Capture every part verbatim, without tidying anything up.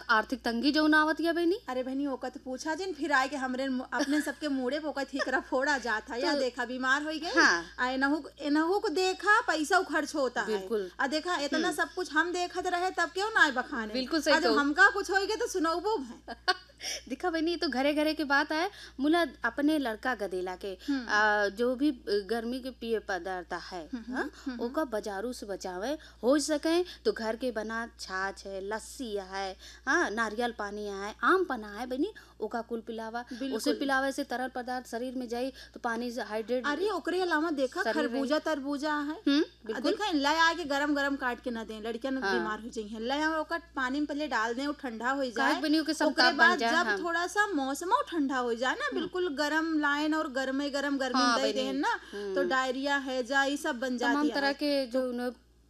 आर्थिक तंगी जो आवत या बहनी। अरे बहनी ओका तो पूछा जिन फिर आए के हमरे अपने सबके मुड़े पे ओका ठीकरा फोड़ा जाता है। या देखा बीमार हो गई। हाँ। आए नहु नहु को देखा पैसा खर्च होता है। बिल्कुल। आ देखा इतना सब कुछ हम देखत रहे तब क्यों ना आए बखाने। बिल्कुल सही जब हमका कुछ हो गया तो सुनौबो है। दिखा बहनी तो घरे घरे की बात है। मुला अपने लड़का गदेला के आ, जो भी गर्मी के पिए पदार्थ है हाँ? ओका बाजारू से बचावे हो सके तो घर के बना छाछ है, लस्सी है, हाँ नारियल पानी है, आम पना है बहनी ओका कुल पिलावा। उसे पिलावे से तरल पदार्थ शरीर में जाई तो पानी से हाइड्रेट। अरे ओकरे अलावा देखा खरबूजा तरबूजा है। देखा लय आके गरम गरम काट के ना दें लड़कियां बीमार हो जाई है। लय ओका पानी में पहले डाल दें वो ठंडा हो जाए। ओकरे बाद जब हाँ। थोड़ा सा मौसम ठंडा हो जाए ना बिल्कुल गरम लाइन और गर्मे गरम गर्मी हाँ, दे दें ना तो डायरिया है जा ये सब बन जाती है। तमाम तरह के जो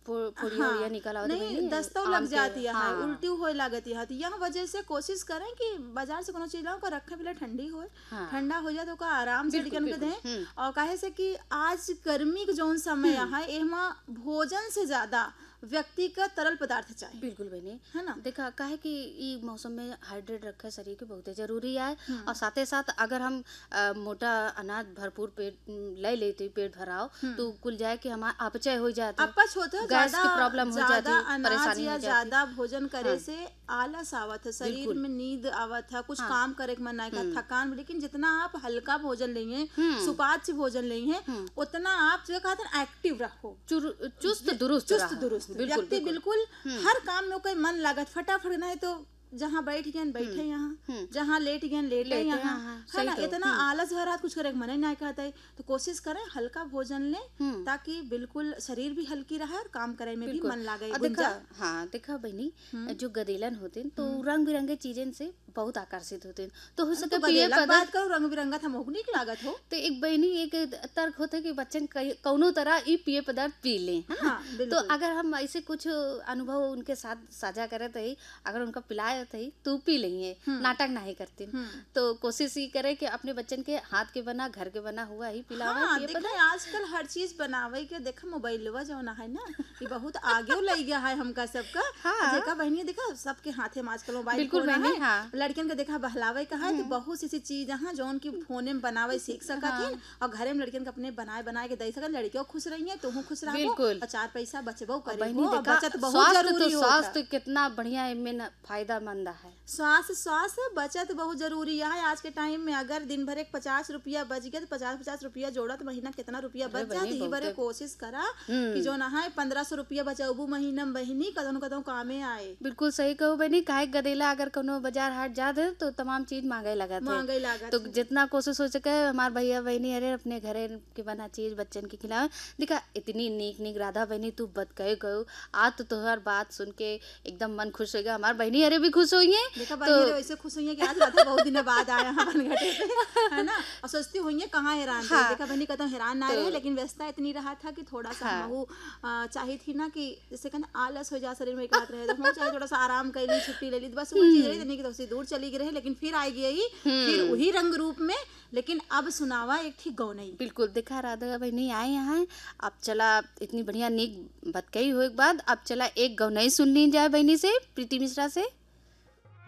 हाँ, निकल नहीं दस्तों लग जाती है हाँ। उल्टी हो लगती है। यह वजह से कोशिश करें कि बाजार से कोनो चीज को रखे पहले ठंडी हो हाँ। ठंडा हो जाए तो का आराम से के दें। और कहे से कि आज गर्मी के जौन समय है एमा भोजन से ज्यादा व्यक्ति का तरल पदार्थ चाहिए। बिल्कुल बहनी है ना। देखा काहे कि ई मौसम में हाइड्रेट रखे शरीर के बहुत जरूरी है। और साथ ही साथ अगर हम आ, मोटा अनाज भरपूर पेट ले लेते पेट भराव तो कुल जाए कि हमारा अपचय हो जाता है, अपच होता है, गैस की प्रॉब्लम हो जाती है, परेशानी या ज्यादा भोजन करे हाँ। से आलस आवत है, शरीर में नींद आवत है, कुछ हाँ। काम करे मन नहीं कर थकान। लेकिन जितना आप हल्का भोजन लेंगे सुपाच्य भोजन लेंगे उतना आप जो कहते हैं एक्टिव रहो, चुस्त दुरुस्त चुस्त दुरुस्त व्यक्ति बिल्कुल हर काम में कोई मन लागत फटाफट नहीं तो जहाँ बैठ गए बैठे यहाँ, जहाँ लेट गए लेटे यहाँ है ना। इतना आलस भरा कुछ करे मन नहीं कहता है तो कोशिश करें हल्का भोजन लें ताकि बिल्कुल शरीर भी हल्की रहे और काम करे में भी मन लागे। देखा हाँ देखा बहनी जो गदेलन होते हैं तो रंग बिरंगे चीजें से बहुत आकर्षित होते हैं तो हो सके पिए बात करो रंग बिरंगा था मोहनी की लागत हो तो एक बहनी एक तर्क होता है कि बच्चन कौनो तरह ये पिए पदार्थ पी लें है ना। तो अगर हम ऐसे कुछ अनुभव उनके साथ साझा करे तो अगर उनका पिलाए थे तो पी लेंगे नाटक नहीं करते तो कोशिश ही करे कि अपने बच्चन के हाथ के बना घर के बना हुआ ही पिलावा। हाँ, देखा आजकल हर चीज बनावे के देखा मोबाइलवा जो ना है ना ये बहुत आगे लग गया है हमका सबका। हाँ। देखा बहनी देखा सबके हाथे में आजकल मोबाइल फोन है। हाँ। लड़कियन के देखा बहलावे का है तो बहुत सी चीज है जौन की फोने में बनावे सीख सकत और घरे में लड़कियन के अपने बनाए बनाए के दे सकत। लड़कियों खुश रही है तुम खुश रहो और चार पैसा बचबो करे बचत बहुत जरूरी है। स्वास्थ्य कितना बढ़िया में फायदेमंद है। स्वास्थ्य स्वास्थ्य बचत बहुत जरूरी है आज के टाइम में। अगर दिन भर एक पचास रुपया बच गया तो पचास पचास रुपया जोड़ा तो महीना कितना रुपया बच जाता है। बड़े कोशिश करा कि जो ना है पंद्रह सौ रुपया बचाबू महीना बहनी कदम कदम कामे आए। बिल्कुल सही कहो बहनी काहे गदेला अगर कोनो बाजार हाट जात है तो तमाम चीज मांगे लगा मांगे लगा तो जितना कोशिश हो सके हमारे भैया बहनी अरे अपने घरे के बना चीज बच्चन के खिलावे। देखा इतनी नीक नीक राधा बहनी तू बत कहे कहो आज तो तुम्हार बात सुन के एकदम मन खुश हो गया। हमारे बहनी अरे भी खुश हुई है। देखा बहनी तो ऐसे खुश हुई है कि आज राधा बहुत दिन बाद आया हमारे घटे पे है ना। और सोचती हुई है कहाँ हैरान हाँ। देखा बहनी कहता हैरान ना रहे लेकिन व्यस्तता इतनी रहा था कि थोड़ा सा हाँ। चाहिए थी ना कि जैसे कहना आलस हो जा शरीर में एक रात रहे तो चाहे थोड़ा सा आराम कर ली छुट्टी ले ली बस वो चीज रही नहीं कि दूर चली गई रहे लेकिन फिर आई गई फिर वही रंग रूप में। लेकिन अब सुनावा एक थी गौनई। बिल्कुल देखा राधा बहनी आए यहाँ अब चला इतनी बढ़िया नीक बतकई हो एक बाद अब चला एक गौनई सुन ली जाए बहनी से प्रीति मिश्रा से।